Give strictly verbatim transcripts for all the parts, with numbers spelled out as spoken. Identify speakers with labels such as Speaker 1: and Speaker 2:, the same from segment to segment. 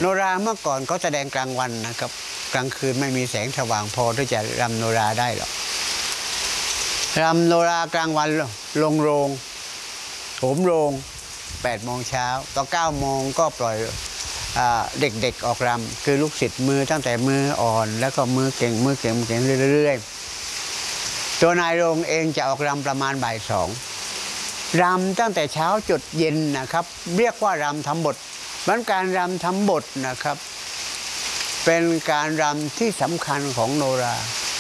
Speaker 1: โนราเมื่อก่อนเขาแสดงกลางวันนะครับกลางคืนไม่มีแสงสว่างพอที่จะรำโนราได้หรอกรำโนรากลางวันลงโรงโถมโรงแปดโมงเช้าต่อเก้าโมงก็ปล่อยเด็กๆออกรำคือลูกศิษย์มือตั้งแต่มืออ่อนแล้วก็มือเก่งมือเก่งมือเก่งเรื่อยๆตัวนายโรงเองจะออกรำประมาณบ่ายสองรำตั้งแต่เช้าจดเย็นนะครับเรียกว่ารำทำบทมันการรำทำบทนะครับเป็นการรำที่สำคัญของโนรา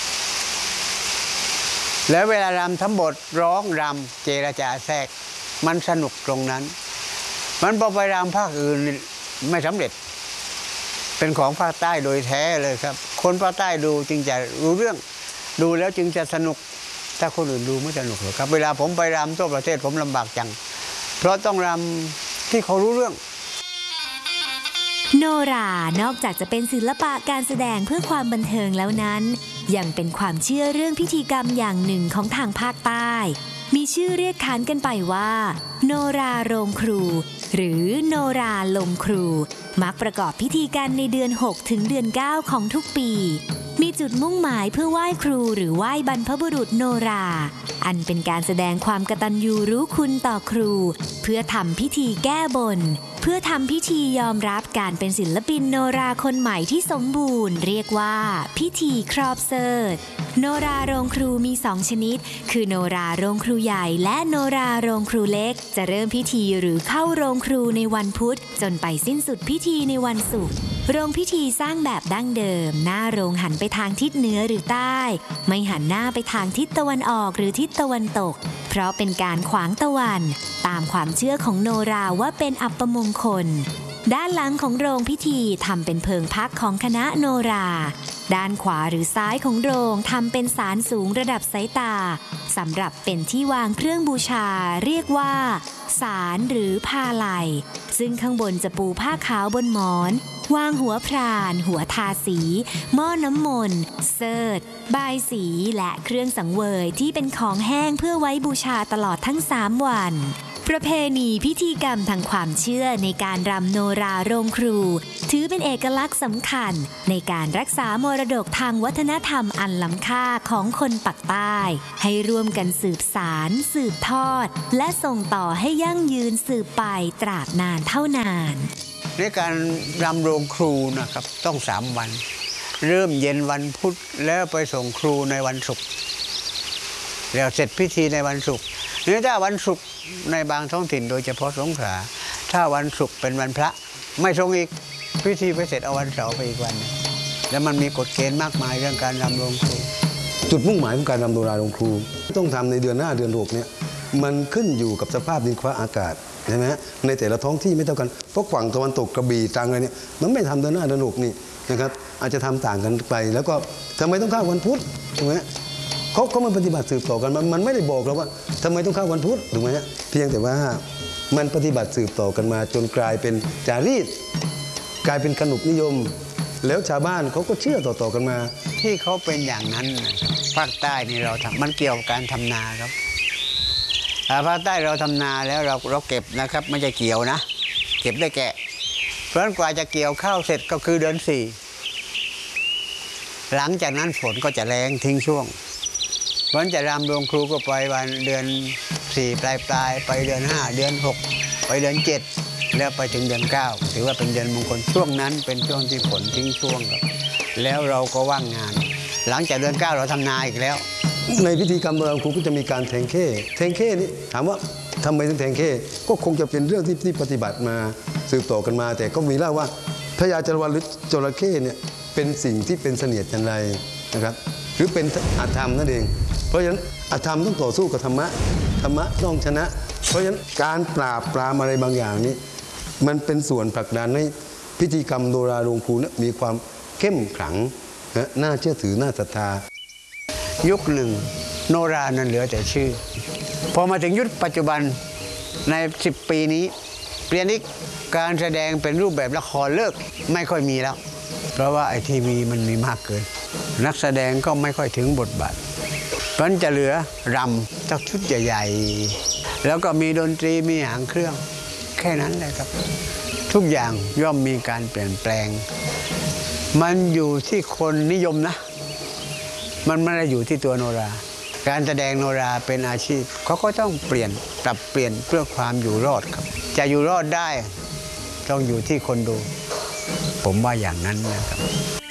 Speaker 1: แล้วเวลารำทำบทร้องรำเจรจาแทรกมันสนุกตรงนั้นมันพอไปรำภาคอื่นไม่สำเร็จเป็นของภาคใต้โดยแท้เลยครับคนภาคใต้ดูจึงจะรู้เรื่องดูแล้วจึงจะสนุกถ้าคนอื่นดูไม่สนุกหรอกครับเวลาผมไปรำทั่วประเทศผมลำบากจังเพราะต้องรำที่เขารู้เรื่อง
Speaker 2: โนรานอกจากจะเป็นศิลปะการแสดงเพื่อความบันเทิงแล้วนั้นยังเป็นความเชื่อเรื่องพิธีกรรมอย่างหนึ่งของทางภาคใต้มีชื่อเรียกขานกันไปว่าโนราโรงครูหรือโนราลงครูมักประกอบพิธีกันในเดือนหกถึงเดือนเก้าของทุกปีมีจุดมุ่งหมายเพื่อไหว้ครูหรือไหว้บรรพบุรุษโนราอันเป็นการแสดงความกตัญญูรู้คุณต่อครูเพื่อทำพิธีแก้บนเพื่อทำพิธียอมรับการเป็นศิลปินโนราคนใหม่ที่สมบูรณ์เรียกว่าพิธีครอบเสิร์ธโนราโรงครูมีสองชนิดคือโนราโรงครูใหญ่และโนราโรงครูเล็กจะเริ่มพิธีหรือเข้าโรงครูในวันพุธจนไปสิ้นสุดพิธีในวันศุกร์โรงพิธีสร้างแบบดั้งเดิมหน้าโรงหันไปทางทิศเหนือหรือใต้ไม่หันหน้าไปทางทิศตะวันออกหรือทิศตะวันตกเพราะเป็นการขวางตะวันตามความเชื่อของโนราว่าเป็นอัปมงคลด้านหลังของโรงพิธีทำเป็นเพิงพักของคณะโนราด้านขวาหรือซ้ายของโรงทำเป็นศาลสูงระดับสายตาสำหรับเป็นที่วางเครื่องบูชาเรียกว่าศาลหรือพาลัยซึ่งข้างบนจะปูผ้าขาวบนหมอนวางหัวพรานหัวทาสีหม้อน้ำมนต์เสิร์ธบายสีและเครื่องสังเวยที่เป็นของแห้งเพื่อไว้บูชาตลอดทั้งสามวันประเพณีพิธีกรรมทางความเชื่อในการรำโนราโรงครูถือเป็นเอกลักษณ์สำคัญในการรักษามรดกทางวัฒนธรรมอันล้ำค่าของคนปักใต้ให้ร่วมกันสืบสารสืบทอดและส่งต่อให้ยั่งยืนสืบไปตราบนานเท่านาน
Speaker 1: ในการรำโรงครูนะครับต้องสามวันเริ่มเย็นวันพุธแล้วไปส่งครูในวันศุกร์แล้วเสร็จพิธีในวันศุกร์นี่ถ้าวันศุกร์ในบางท้องถิ่นโดยเฉพาะสงขลาถ้าวันศุกร์เป็นวันพระไม่ทรงอีกพิธีไปเสร็จเอาวันเสาร์ไปอีกวันแล้วมันมีกฎเกณฑ์มากมายเรื่องการรำโรงครู
Speaker 3: จุดมุ่งหมายของการรำโนราโรงครูต้องทำในเดือนหน้าเดือนหกเนี่ยมันขึ้นอยู่กับสภาพดินฟ้าอากาศใช่ไหมฮะในแต่ละท้องที่ไม่เท่ากันเพราะฝั่งตะวันตกกระบี่ตรังอะไรเนี่ยมันไม่ทำเดือนหน้าเดือนหกนี่นะครับอาจจะทำต่างกันไปแล้วก็ทำไมต้องเข้าวันพุธถูกไหมเขาเขามันปฏิบัติสืบต่อกันมันมันไม่ได้บอกเราว่าทำไมต้องเข้าวันพุธถูกไหมฮะเพียงแต่ว่ามันปฏิบัติสืบต่อกันมาจนกลายเป็นจารีตกลายเป็นขนบนิยมแล้วชาวบ้านเขาก็เชื่อต่อๆกันมา
Speaker 1: ที่เขาเป็นอย่างนั้นภาคใต้นี่เราทำมันเกี่ยวกับการทำนาครับภาคใต้เราทำนาแล้วเราเราเก็บนะครับไม่ใช่เกี่ยวนะเก็บได้แกะเพราะฉะนั้นกว่าจะเกี่ยวข้าวเสร็จก็คือเดือนสี่หลังจากนั้นฝนก็จะแรงทิ้งช่วงเพราะฉะนั้นจะรำโรงครูก็ไปวันเดือนสี่ปลายปลายไปเดือนห้าเดือนหกไปเดือนเจ็ดแล้วไปถึงเดือนเก้าถือว่าเป็นเดือนมงคลช่วงนั้นเป็นช่วงที่ฝนทิ้งช่วงครับแล้วเราก็ว่างงานหลังจากเดือนเก้าเราทำนาอีกแล้ว
Speaker 3: ในพิธีกรรมโบราณครูก็จะมีการแทงเข้แทงเข้นี่ถามว่าทำไมถึงแทงเข้ก็คงจะเป็นเรื่องที่ที่ปฏิบัติมาสืบต่อกันมาแต่ก็มีเล่าว่าพญาจรวรรณหรือจระเข้เนี่ยเป็นสิ่งที่เป็นเสนียดจันไรนะครับหรือเป็นอธรรมนั่นเองเพราะฉะนั้นอธรรมต้องต่อสู้กับธรรมะธรรมะต้องชนะเพราะฉะนั้นการปราบปรามอะไรบางอย่างนี้มันเป็นส่วนผลักดันให้พิธีกรรมโนราโรงครูมีความเข้มขลังนะน่าเชื่อถือน่าศรัทธา
Speaker 1: ยุคหนึ่งโนรานั้นเหลือแต่ชื่อพอมาถึงยุคปัจจุบันในสิบปีนี้เปลี่ยนอีกการแสดงเป็นรูปแบบละครเลิกไม่ค่อยมีแล้วเพราะว่าไอทีวีมันมีมากเกินนักแสดงก็ไม่ค่อยถึงบทบาทเพราะฉะนั้นจะเหลือรำสักชุดใหญ่ๆแล้วก็มีดนตรีมีหางเครื่องแค่นั้นเลยครับทุกอย่างย่อมมีการเปลี่ยนแปลงมันอยู่ที่คนนิยมนะมันไม่ได้อยู่ที่ตัวโนราการแสดงโนราเป็นอาชีพเขาก็ต้องเปลี่ยนปรับเปลี่ยนเพื่อความอยู่รอดครับจะอยู่รอดได้ต้องอยู่ที่คนดูผมว่าอย่างนั้นนะครับ